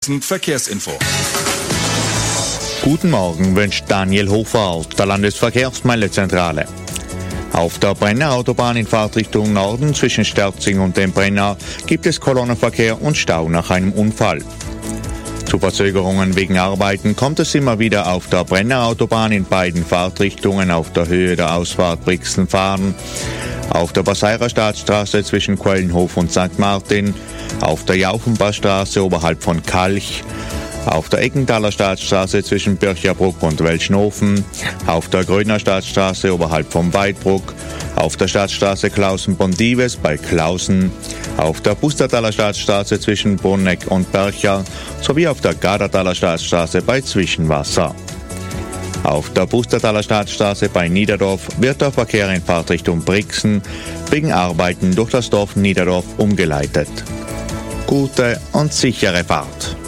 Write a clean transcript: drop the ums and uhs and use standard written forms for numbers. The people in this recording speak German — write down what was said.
Brixen Verkehrsinfo. Guten Morgen wünscht Daniel Hofart, der Landesverkehrsmeldezentrale. Auf der Brenner Autobahn in Fahrtrichtung Norden zwischen Sterzing und dem Brenner gibt es Kolonnenverkehr und Stau nach einem Unfall. Zu Verzögerungen wegen Arbeiten kommt es immer wieder auf der Brenner Autobahn in beiden Fahrtrichtungen auf der Höhe der Ausfahrt Brixen-Fahren, auf der Baseirer Staatsstraße zwischen Quellenhof und St. Martin, auf der Jaufenbachstraße oberhalb von Kalch, auf der Eckenthaler Staatsstraße zwischen Bircherbruck und Welschnofen, auf der Gröner Staatsstraße oberhalb vom Weidbruck, auf der Staatsstraße Klausen-Bondives bei Klausen, auf der Pustertaler Staatsstraße zwischen Bonneck und Bercher sowie auf der Gardertaler Staatsstraße bei Zwischenwasser. Auf der Pustertaler Staatsstraße bei Niederdorf wird der Verkehr in Fahrtrichtung Brixen wegen Arbeiten durch das Dorf Niederdorf umgeleitet. Gute und sichere Fahrt.